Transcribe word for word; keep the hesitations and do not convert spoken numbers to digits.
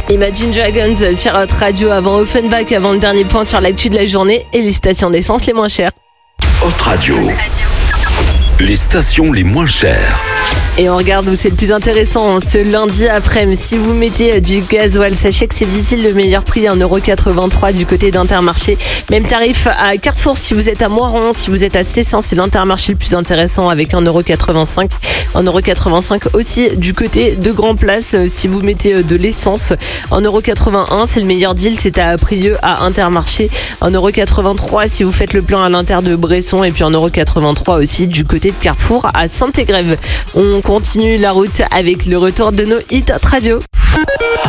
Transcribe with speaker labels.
Speaker 1: Imagine Dragons sur Hot Radio avant Offenbach, avant le dernier point sur l'actu de la journée et les stations d'essence les moins chères.
Speaker 2: Hot Radio. Les stations les moins chères.
Speaker 1: Et on regarde où c'est le plus intéressant ce lundi après-midi. Si vous mettez du gasoil, sachez que c'est Visil le meilleur prix, un euro quatre-vingt-trois du côté d'Intermarché. Même tarif à Carrefour si vous êtes à Moiron, si vous êtes à Cessin, c'est l'Intermarché le plus intéressant avec un euro quatre-vingt-cinq. un euro quatre-vingt-cinq aussi du côté de Grand Place si vous mettez de l'essence. un euro quatre-vingt-un, c'est le meilleur deal, c'est à Prieux à Intermarché. un euro quatre-vingt-trois si vous faites le plein à l'Inter de Bresson et puis un euro quatre-vingt-trois aussi du côté de Carrefour à Saint-Égrève. On continue la route avec le retour de nos hits radio.